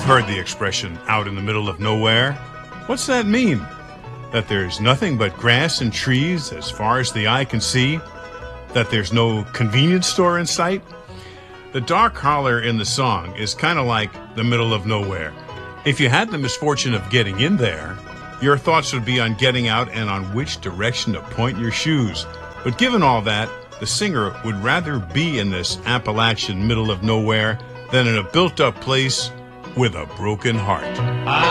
heard the expression, out in the middle of nowhere. What's that mean? That there's nothing but grass and trees as far as the eye can see? That there's no convenience store in sight? The dark holler in the song is kind of like the middle of nowhere. If you had the misfortune of getting in there, your thoughts would be on getting out and on which direction to point your shoes. But given all that, the singer would rather be in this Appalachian middle of nowhere than in a built-up place with a broken heart.